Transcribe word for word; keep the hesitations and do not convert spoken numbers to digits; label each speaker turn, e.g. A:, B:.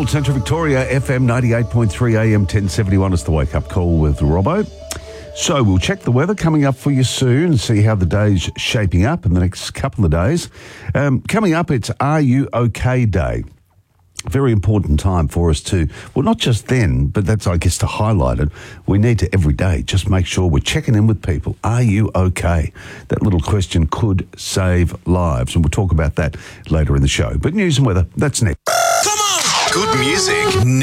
A: World, Central Victoria, F M ninety-eight point three, A M ten seventy-one is the wake-up call with Robbo. So we'll check the weather coming up for you soon and see how the day's shaping up in the next couple of days. Um, coming up, it's Are You OK Day. Very important time for us to, well, not just then, but that's, I guess, to highlight it. We need to every day just make sure we're checking in with people. Are you okay? That little question could save lives, and we'll talk about that later in the show. But news and weather, that's next.
B: Come on! Good music